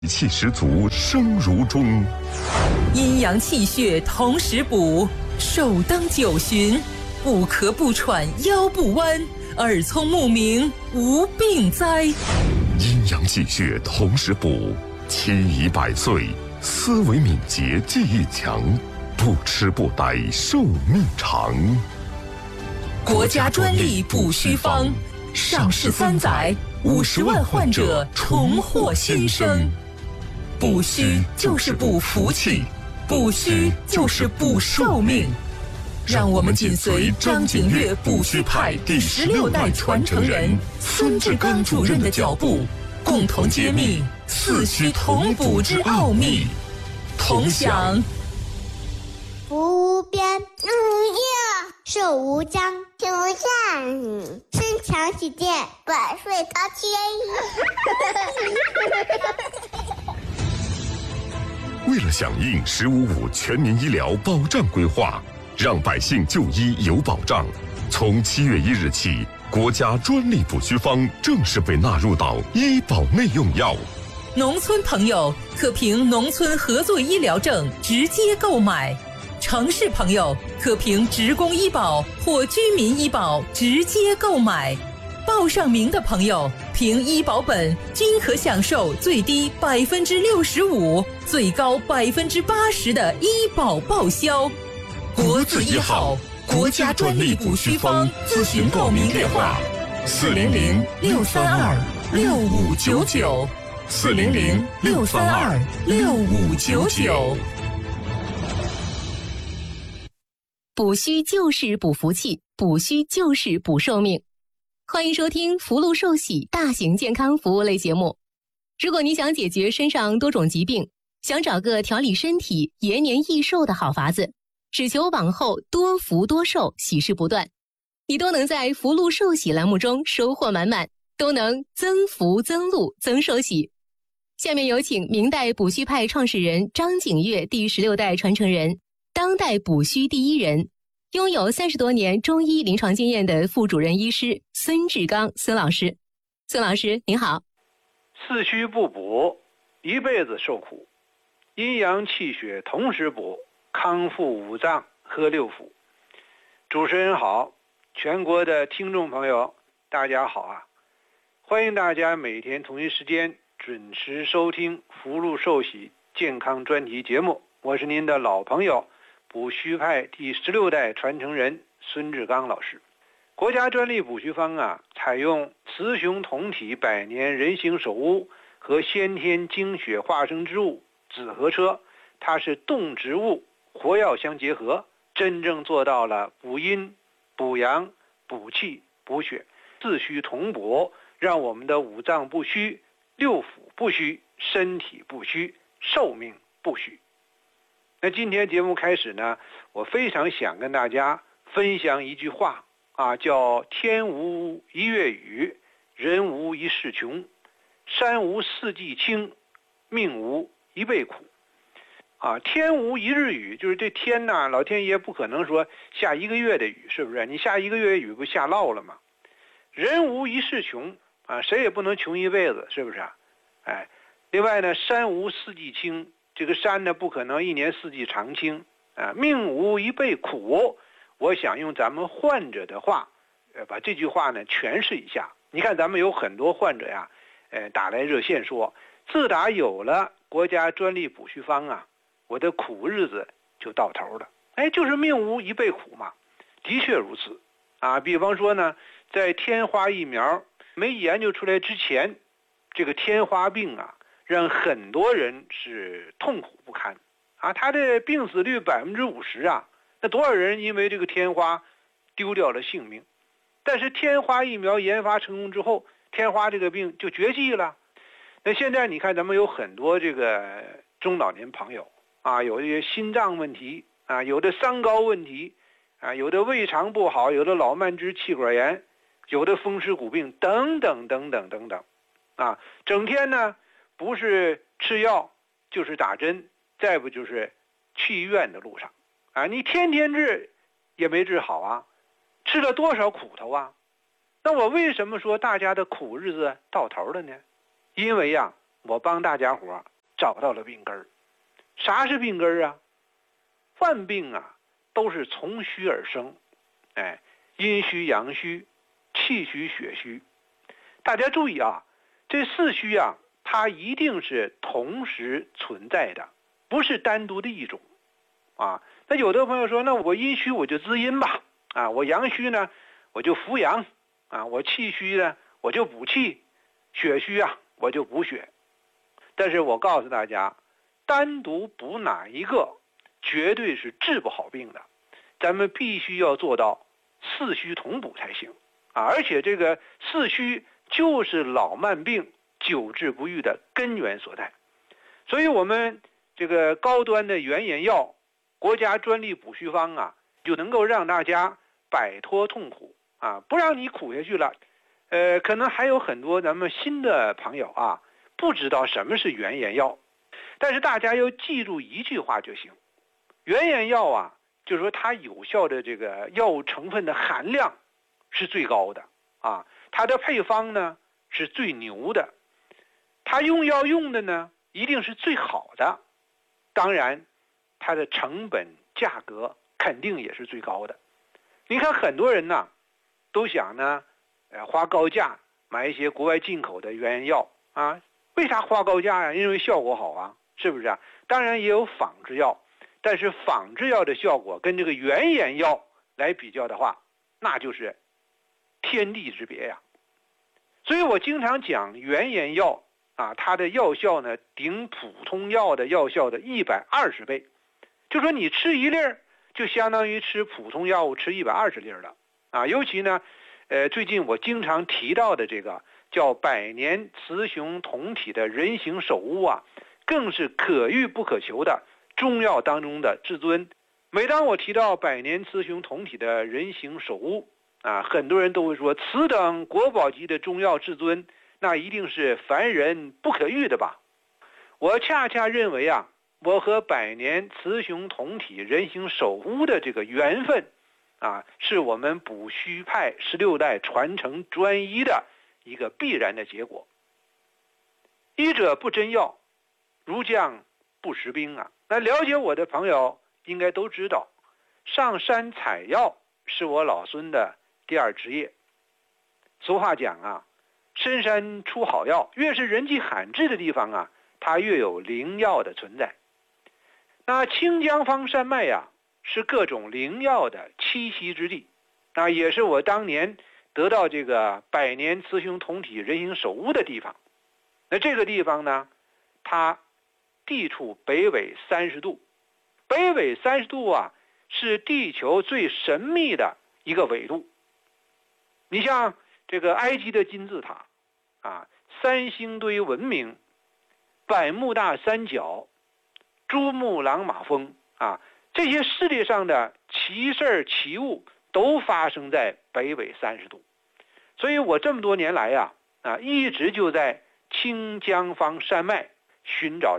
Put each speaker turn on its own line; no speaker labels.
气十足，声如钟。
阴阳气血同时补，手当九旬，不咳不喘腰不弯，耳聪目明无病灾。
阴阳气血同时补，期已100岁，思维敏捷，记忆强，不吃不呆，寿命长。
国家专利补虚方，上市3载，50万患者重获新生。补虚就是补福气，补虚就是补寿命。让我们紧随张景岳补虚派第16代传承人孙志刚主任的脚步，共同揭秘四虚同补之奥秘。同享
福无边，寿无疆，天无下，身强体健，百岁高天。
为了响应“15.5”全民医疗保障规划，让百姓就医有保障，从7月1日起，国家专利补虚方正式被纳入到医保内用药。
农村朋友可凭农村合作医疗证直接购买，城市朋友可凭职工医保或居民医保直接购买。报上名的朋友凭医保本均可享受最低65%、最高80%的医保报销。国字医好，国家专利补虚方咨询报名电话：400-632-6599，400-632-6599。
补虚就是补福气，补虚就是补寿命。欢迎收听福禄寿喜大型健康服务类节目。如果你想解决身上多种疾病，想找个调理身体、延年益寿的好法子，只求往后多福多寿，喜事不断，你都能在福禄寿喜栏目中收获满满，都能增福增禄增寿喜。下面有请明代补虚派创始人张景岳第16代传承人，当代补虚第一人，拥有30多年中医临床经验的副主任医师孙志刚孙老师。孙老师您好。
四虚不补，一辈子受苦；阴阳气血同时补，康复五脏和六腑。主持人好，全国的听众朋友大家好啊！欢迎大家每天同一时间准时收听福禄寿喜健康专题节目，我是您的老朋友补虚派第16代传承人孙志刚老师。国家专利补虚方啊，采用雌雄同体百年人形首乌和先天精血化生之物紫河车，它是动植物活药相结合，真正做到了补阴、补阳、补气、补血，四虚同补，让我们的五脏不虚，六腑不虚，身体不虚，寿命不虚。那今天节目开始呢，我非常想跟大家分享一句话啊，叫天无一月雨，人无一世穷，山无四季青，命无一辈苦。啊，天无一日雨，就是这天呐，老天爷不可能说下1个月的雨，是不是？你下1个月雨不下涝了吗？人无一世穷啊，谁也不能穷一辈子，是不是啊？哎，另外呢，山无四季青，这个山呢不可能1年4季常青啊，命无一辈苦。我想用咱们患者的话，把这句话呢诠释一下。你看咱们有很多患者呀，打来热线说，自打有了国家专利补虚方啊，我的苦日子就到头了。哎，就是命无一辈苦嘛，的确如此啊。比方说呢，在天花疫苗没研究出来之前，这个天花病啊，让很多人是痛苦不堪啊，他的病死率50%啊，那多少人因为这个天花丢掉了性命？但是天花疫苗研发成功之后，天花这个病就绝迹了。那现在你看咱们有很多这个中老年朋友啊，有一些心脏问题啊，有的三高问题啊，有的胃肠不好，有的老慢支气管炎，有的风湿骨病等等等等等等啊，整天呢不是吃药就是打针，再不就是去医院的路上啊，你天天治也没治好啊，吃了多少苦头啊？那我为什么说大家的苦日子到头了呢？因为呀，我帮大家伙找到了病根儿。啥是病根儿啊？万病啊都是从虚而生，阴虚、阳虚、气虚、血虚。大家注意啊，这四虚啊，它一定是同时存在的，不是单独的一种啊。那有的朋友说，那我阴虚我就滋阴吧，我阳虚呢我就扶阳，我气虚呢我就补气，血虚啊我就补血。但是我告诉大家，单独补哪一个绝对是治不好病的，咱们必须要做到四虚同补才行而且这个四虚就是老慢病久治不愈的根源所在。所以我们这个高端的原研药国家专利补虚方就能够让大家摆脱痛苦不让你苦下去了。可能还有很多咱们新的朋友不知道什么是原研药，但是大家要记住一句话就行，原研药就是说它有效的这个药物成分的含量是最高的它的配方呢是最牛的，它用药用的呢一定是最好的，当然它的成本价格肯定也是最高的。你看很多人都想呢花高价买一些国外进口的原研药为啥花高价呀？因为效果好是不是当然也有仿制药，但是仿制药的效果跟这个原研药来比较的话，那就是天地之别呀。所以我经常讲原研药它的药效呢顶普通药的药效的120倍，就说你吃一粒就相当于吃普通药物吃120粒了尤其呢最近我经常提到的这个叫百年雌雄同体的人形首乌更是可遇不可求的中药当中的至尊。每当我提到百年雌雄同体的人形首乌很多人都会说，此等国宝级的中药至尊，那一定是凡人不可遇的吧。我恰恰认为我和百年雌雄同体人形首乌的这个缘分是我们补虚派16代传承专一的一个必然的结果。医者不珍药，如将不识兵那了解我的朋友应该都知道，上山采药是我老孙的第二职业。俗话讲深山出好药，越是人迹罕至的地方它越有灵药的存在。那清江坊山脉是各种灵药的栖息之地也是我当年得到这个百年雌雄同体人形首乌的地方。那这个地方呢，它地处北纬30度，北纬30度是地球最神秘的一个纬度。你像这个埃及的金字塔三星堆文明，百慕大三角，珠穆朗玛峰这些世界上的奇事奇物都发生在北纬30度。所以我这么多年来一直就在清江坊山脉寻找